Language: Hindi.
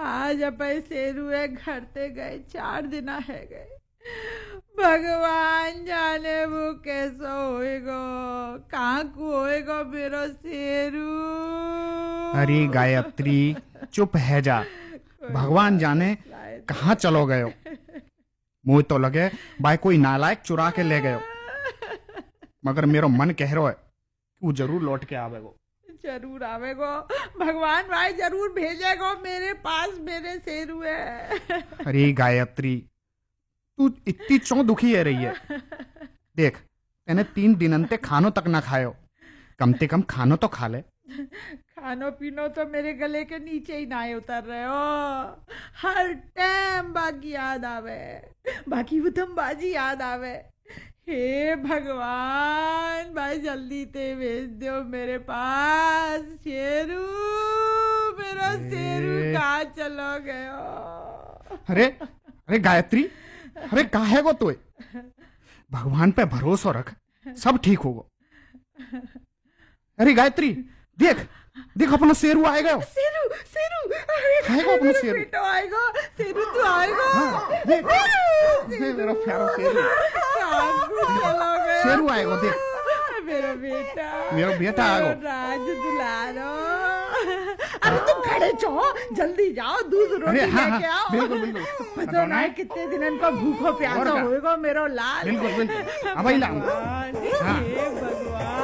आज अपन शेरुए घर ते गए 4 दिन है गए। भगवान जाने वो कैसा होएगा, कहाँ को होएगा मेरा शेरू। अरे गायत्री चुप है जा, भगवान जाने कहाँ चलो गए हो। मुझे तो लगे भाई कोई नालायक चुरा के ले गए हो, मगर मेरो मन कह रहा है वो जरूर लौट के आवेगो। जरूर आवेगो, भगवान भाई जरूर भेजेगो मेरे पास मेरे शेरू है। अरे गायत्री तू इतनी क्यों दुखी है रही है। देख मैंने 3 दिन ते खानो तक ना खायो, कम से कम खानो तो खा ले। खानो पीनो तो मेरे गले के नीचे ही ना उतर रहे हो। हर टाइम बाकी याद आवे, बाकी उधम बाजी याद आवे। हे भगवान भाई जल्दी ते भेज दो मेरे पास शेरू, मेरा शेरू कहाँ चलो गयो। अरे अरे गायत्री, अरे काहे को तू भगवान पे भरोसा रख, सब ठीक होगा। अरे गायत्री देख देख अपना शेरू आएगा। शेरू शेरू आएगा अपना शेरू, बेटा आएगा, शेरू तो आएगा। हाँ, देख मेरा प्यारा शेरू, शेरू आएगा। देख मेरा बेटा आएगा। राज दुलारो, अरे तुम खड़े छो, जल्दी जाओ दूध रोटी लेके आओ। बिल्कुल बिल्कुल, पता नहीं कितने दिन इनका भूखो प्यासा होएगा मेरो लाल। बिल्कुल बिल्कुल, अब ही लाऊं। भगवान